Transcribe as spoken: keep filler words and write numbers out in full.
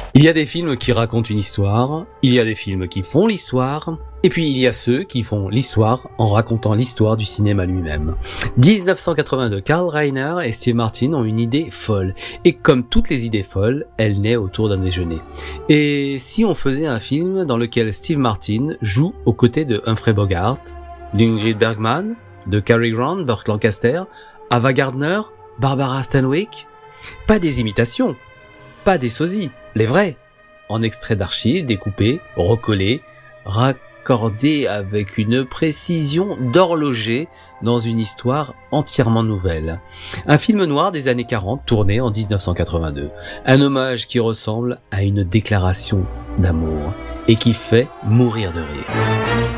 Il y a des films qui racontent une histoire, il y a des films qui font l'histoire, et puis il y a ceux qui font l'histoire en racontant l'histoire du cinéma lui-même. dix-neuf cent quatre-vingt-deux, Karl Reiner et Steve Martin ont une idée folle, et comme toutes les idées folles, elle naît autour d'un déjeuner. Et si on faisait un film dans lequel Steve Martin joue aux côtés de Humphrey Bogart, d'Ingrid Bergman, de Cary Grant, Burt Lancaster, Ava Gardner, Barbara Stanwyck? Pas des imitations, pas des sosies, les vrais, en extraits d'archives découpés, recollés, raccordés avec une précision d'horloger dans une histoire entièrement nouvelle. Un film noir des années quarante tourné en dix-neuf cent quatre-vingt-deux. Un hommage qui ressemble à une déclaration d'amour et qui fait mourir de rire.